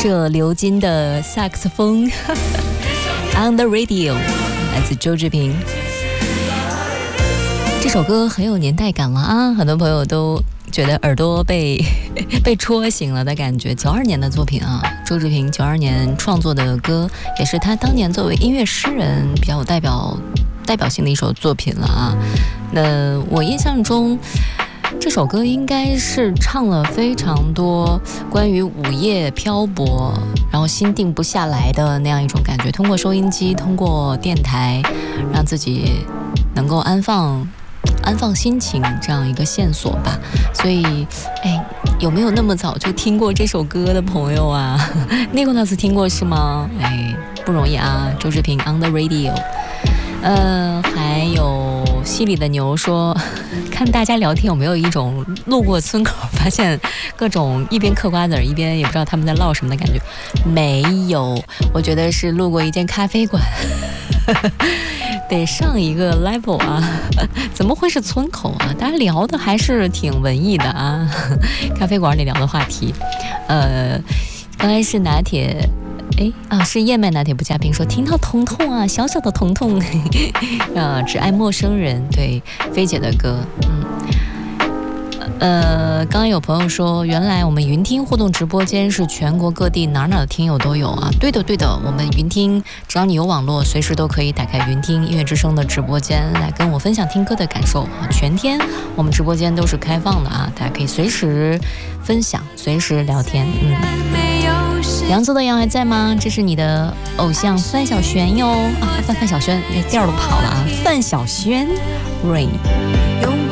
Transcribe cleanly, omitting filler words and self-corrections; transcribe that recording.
着鎏金的萨克斯风On the Radio， 来自周志平。这首歌很有年代感了啊，很多朋友都觉得耳朵被戳醒了的感觉。92年的作品啊，周志平92年创作的歌，也是他当年作为音乐诗人比较有代表性的一首作品了啊。那我印象中这首歌应该是唱了非常多关于午夜漂泊，然后心定不下来的那样一种感觉，通过收音机，通过电台，让自己能够安放心情这样一个线索吧。所以有没有那么早就听过这首歌的朋友啊？Nicholas 听过是吗？不容易啊。周志平 On the Radio。还有溪里的牛说，看大家聊天有没有一种路过村口发现各种一边嗑瓜子一边也不知道他们在唠什么的感觉？没有，我觉得是路过一间咖啡馆得上一个 level 啊，怎么会是村口啊？大家聊的还是挺文艺的啊，咖啡馆里聊的话题。刚才是拿铁，是燕麦拿铁不加冰说听到彤彤啊，小小的彤彤只爱陌生人，对，菲姐的歌。刚刚有朋友说，原来我们云听互动直播间是全国各地哪的听友都有啊。对的，我们云听只要你有网络，随时都可以打开云听音乐之声的直播间来跟我分享听歌的感受啊。全天我们直播间都是开放的啊，大家可以随时分享，随时聊天。杨子的杨还在吗？这是你的偶像范晓萱哟啊，范晓萱那调都跑了啊，范晓萱 Rain。